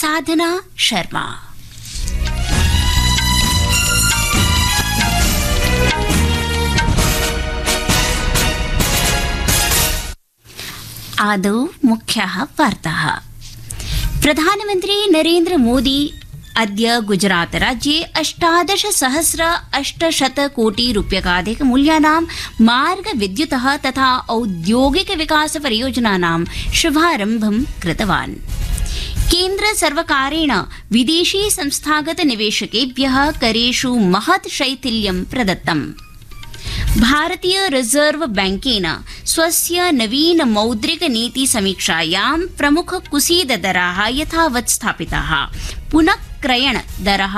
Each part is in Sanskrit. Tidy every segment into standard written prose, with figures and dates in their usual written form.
साधना शर्मा। आदौ मुख्याः वार्ताः। प्रधानमन्त्री नरेन्द्र मोदी अद्य गुजरात राज्ये 18,800 कोटि रूप्यकाधिक मूल्यानां मार्ग विद्युतः तथा औद्योगिक विकास परियोजनानां शुभारम्भं कृतवान्। केन्द्र सर्वकारेण विदेशी संस्थागत निवेशकेभ्यः करेषु महत् शैथिल्यं प्रदत्तम्। भारतीय रिजर्व बैंकेन स्वस्य नवीन मौद्रिक नीति समीक्षायां प्रमुख कुसीद दराः यथावत् स्थापिताः। पुनः क्रयण दरः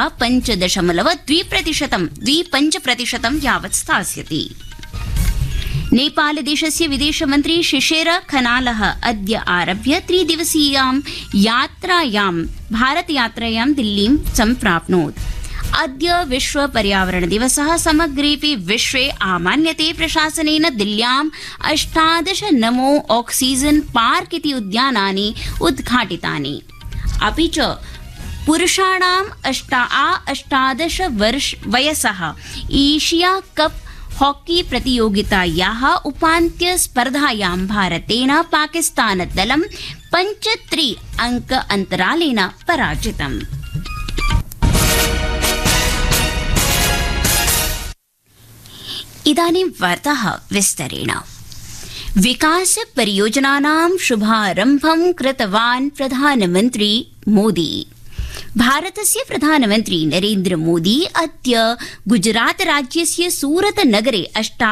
5.25% यावत् स्थास्यति। नेपालदेशस्य विदेशमन्त्री शिशिर खनालः अद्य आरभ्य 3 दिवसीयां भारतयात्रायां दिल्लीं सम्प्राप्नोत्। अद्य विश्व पर्यावरण दिवसः समग्रेऽपि विश्वे आमान्यते। प्रशासनेन दिल्ल्यां 18 नमो ऑक्सीजन पार्क इति उद्यानानि उद्घाटितानि। अपि च पुरुषाणां 18 वर्ष वयसः एशिया कप हॉकी प्रतियोगितायाः उपान्त्य स्पर्धायां भारतेन पाकिस्तानदलं 5-3 अंक अन्तरालेन पराजितम्। इदानीं वार्ताः विस्तरेण। विकास परियोजनानां शुभारम्भं कृतवान् प्रधानमन्त्री मोदी। भारतस्य प्रधानमन्त्री नरेन्द्र मोदी अद्य गुजरात राज्यस्य सूरत नगरे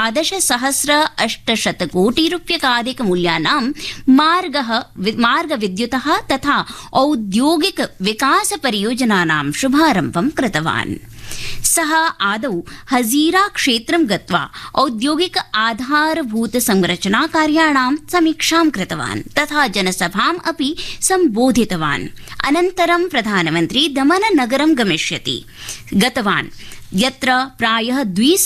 18,800 कोटि रूप्यकाधिक मूल्यानां मार्ग विद्युतः तथा औद्योगिक विकास परियोजनानां शुभारम्भं कृतवान्। सः आदौ हजीरा क्षेत्रं गत्वा औद्योगिक आधारभूत संरचना कार्याणां समीक्षां कृतवान् तथा जनसभाम् अपि सम्बोधितवान्। अनन्तरं प्रधानमन्त्री दमन नगरं गतवान् यत्र प्रायः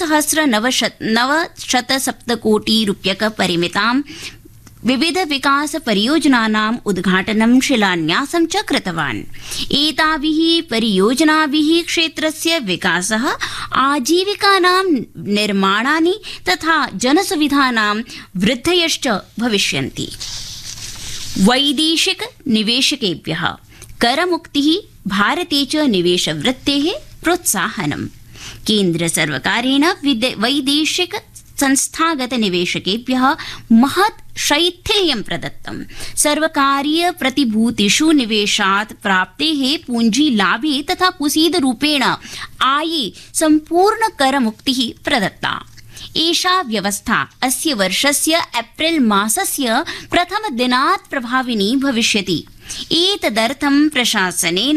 2,907 कोटि रूप्यक परिमितां विविध विकास परियोजनानाम् उद्घाटनं शिलान्यासं च कृतवान्। एताभिः परियोजनाभिः क्षेत्रस्य विकासः, आजीविकानां निर्माणानि तथा जनसुविधानां वृद्धयश्च भविष्यन्ति। वैदेशिक निवेशकेभ्यः करमुक्तिः, भारते च निवेशवृत्तेः प्रोत्साहनम्। केन्द्र सर्वकारेण वैदेशिक संस्थागत निवेशकेभ्यः महत् शैथिल्यं प्रदत्तम्। सर्वकारीय प्रतिभूतिषु निवेशात् प्राप्तेः पूंजीलाभे तथा कुसीदरूपेण आये सम्पूर्ण करमुक्तिः प्रदत्ता। एषा व्यवस्था अस्य वर्षस्य एप्रिल मासस्य प्रथमदिनात् प्रभाविनी भविष्यति। एतदर्थं प्रशासनेन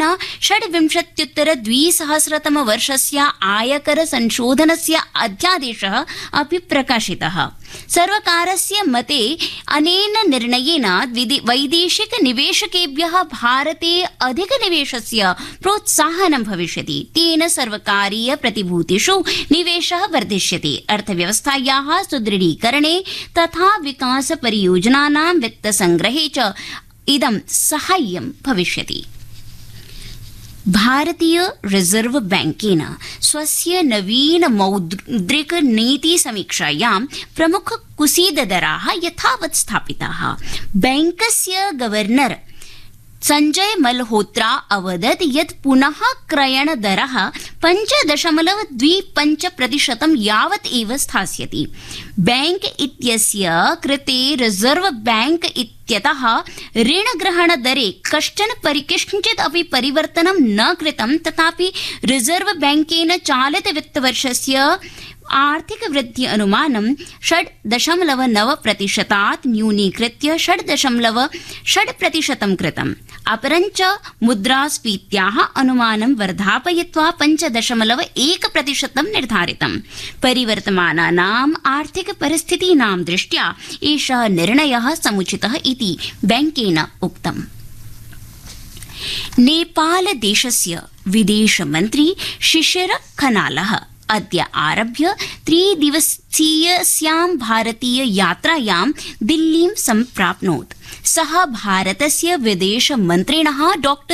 26-2000 वर्षस्य आयकर संशोधनस्य अध्यादेशः अपि प्रकाशितः। सर्वकारस्य मते अनेन निर्णयेन वैदेशिक निवेशकेभ्यः भारते अधिकनिवेशस्य प्रोत्साहनं भविष्यति। तेन सर्वकारीय प्रतिभूतिषु निवेशः वर्धिष्यति। अर्थव्यवस्थायाः सुदृढीकरणे तथा विकास परियोजनानां वित्तसंग्रहे च इदं साहाय्यं भविष्यति। भारतीय रिजर्व बैंकेन स्वस्य नवीन मौद्रिक नीति समीक्षायां प्रमुख कुसीद दराः यथावत् स्थापिताः। बैंकस्य गवर्नर संजय मल्होत्रा अवदत् यत् पुनः क्रयण दरः 5.25% यावत् एव स्थास्यति। बैंक इत्यस्य कृते रिजर्व बैंक इत्यतः ऋणग्रहण दरे किञ्चित् अपि परिवर्तनं न कृतं। तथापि रिजर्व बैंकेन चालित वित्तवर्षस्य आर्थिक वृद्धि अनुमानं 6.9% न्यूनीकृत्य 6.6% कृतम्। अपरञ्च मुद्रास्फीत्याः अनुमानं वर्धापयित्वा 5.1% निर्धारितम्। परिवर्तमानानाम् आर्थिक परिस्थितीनां दृष्ट्या एषः निर्णयः समुचितः इति बैंकेन उक्तम्। नेपाल देशस्य विदेशमन्त्री शिशिर खनालः अद्य आरभ्य 3 दिवसीयस्यां भारतीय यात्रायां दिल्लीं सम्प्राप्नोत्। सः भारतस्य विदेशमन्त्रिणः डॉ